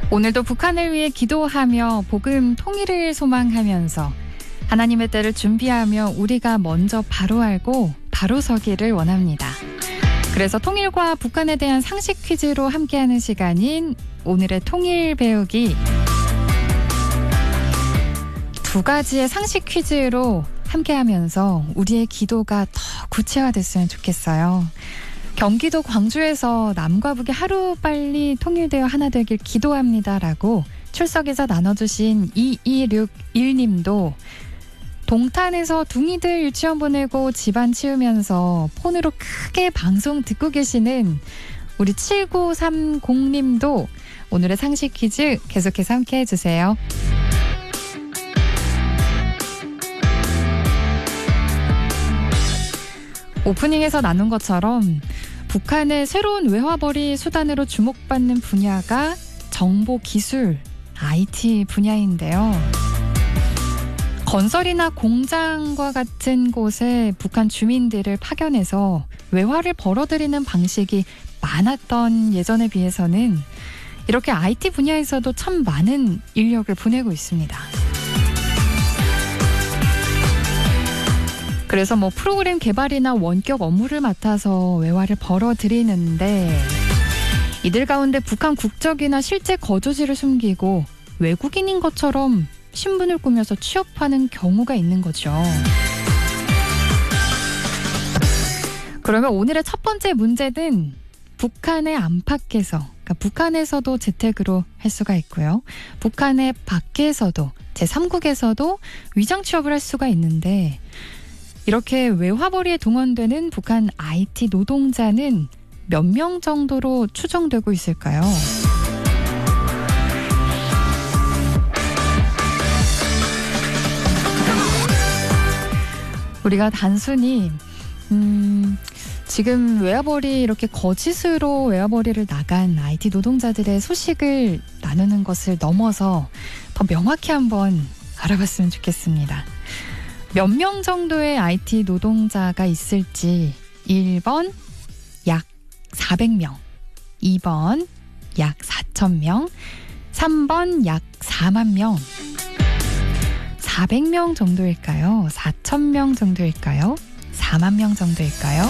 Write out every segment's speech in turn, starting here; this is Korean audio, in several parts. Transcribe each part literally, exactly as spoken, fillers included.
오늘도 북한을 위해 기도하며 복음 통일을 소망하면서 하나님의 때를 준비하며 우리가 먼저 바로 알고 바로 서기를 원합니다. 그래서 통일과 북한에 대한 상식 퀴즈로 함께하는 시간인 오늘의 통일 배우기, 두 가지의 상식 퀴즈로 함께하면서 우리의 기도가 더 구체화됐으면 좋겠어요. 경기도 광주에서 남과 북이 하루빨리 통일되어 하나 되길 기도합니다라고 출석에서 나눠주신 이이육일 님도 동탄에서 둥이들 유치원 보내고 집안 치우면서 폰으로 크게 방송 듣고 계시는 우리 칠구삼공 님도 오늘의 상식 퀴즈 계속해서 함께해 주세요. 오프닝에서 나눈 것처럼 북한의 새로운 외화벌이 수단으로 주목받는 분야가 정보기술, 아이티 분야인데요. 건설이나 공장과 같은 곳에 북한 주민들을 파견해서 외화를 벌어들이는 방식이 많았던 예전에 비해서는 이렇게 아이티 분야에서도 참 많은 인력을 보내고 있습니다. 그래서 뭐 프로그램 개발이나 원격 업무를 맡아서 외화를 벌어들이는데, 이들 가운데 북한 국적이나 실제 거주지를 숨기고 외국인인 것처럼 신분을 꾸며서 취업하는 경우가 있는 거죠. 그러면 오늘의 첫 번째 문제는 북한의 안팎에서, 그러니까 북한에서도 재택으로 할 수가 있고요. 북한의 밖에서도, 제삼국에서도 위장 취업을 할 수가 있는데, 이렇게 외화벌이에 동원되는 북한 아이티 노동자는 몇 명 정도로 추정되고 있을까요? 우리가 단순히 음, 지금 외화벌이 이렇게 거짓으로 외화벌이를 나간 아이티 노동자들의 소식을 나누는 것을 넘어서 더 명확히 한번 알아봤으면 좋겠습니다. 몇 명 정도의 아이티 노동자가 있을지, 일 번 약 사백 명, 이 번 약 사천 명, 삼 번 약 사만 명. 사백 명 정도일까요? 사천 명 정도일까요? 사만 명 정도일까요?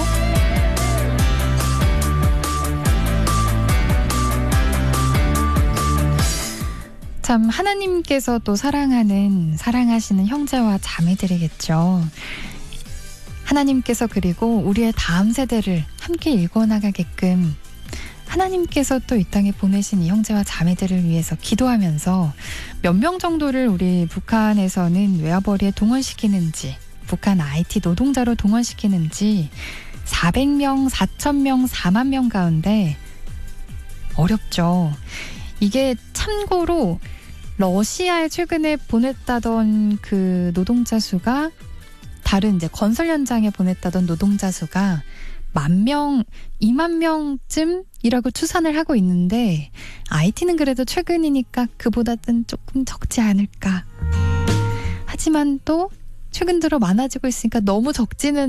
참 하나님께서 또 사랑하는, 사랑하시는 형제와 자매들이겠죠. 하나님께서 그리고 우리의 다음 세대를 함께 일궈나가게끔 하나님께서 또 이 땅에 보내신 이 형제와 자매들을 위해서 기도하면서 몇 명 정도를 우리 북한에서는 외화벌이에 동원시키는지, 북한 아이티 노동자로 동원시키는지 사백 명, 사천 명, 사만 명 가운데 어렵죠. 이게 참고로 러시아에 최근에 보냈다던 그 노동자 수가, 다른 이제 건설 현장에 보냈다던 노동자 수가 만 명, 이만 명쯤이라고 추산을 하고 있는데, 아이티는 그래도 최근이니까 그보다는 조금 적지 않을까. 하지만 또 최근 들어 많아지고 있으니까 너무 적지는